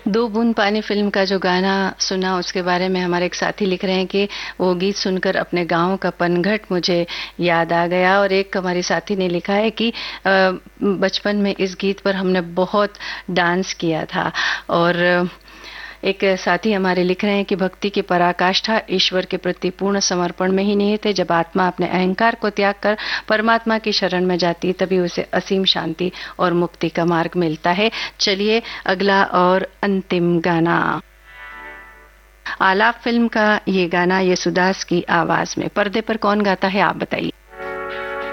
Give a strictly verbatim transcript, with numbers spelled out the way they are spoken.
दो बूंद पानी फिल्म का जो गाना सुना उसके बारे में हमारे एक साथी लिख रहे हैं कि वो गीत सुनकर अपने गांव का पनघट मुझे याद आ गया। और एक हमारी साथी ने लिखा है कि अ, बचपन में इस गीत पर हमने बहुत डांस किया था। और एक साथी हमारे लिख रहे हैं कि भक्ति की पराकाष्ठा ईश्वर के प्रति पूर्ण समर्पण में ही निहित है। जब आत्मा अपने अहंकार को त्याग कर परमात्मा की शरण में जाती है तभी उसे असीम शांति और मुक्ति का मार्ग मिलता है। चलिए अगला और अंतिम गाना, आलाप फिल्म का ये गाना, ये सुदास की आवाज में। पर्दे पर कौन गाता है आप बताइए।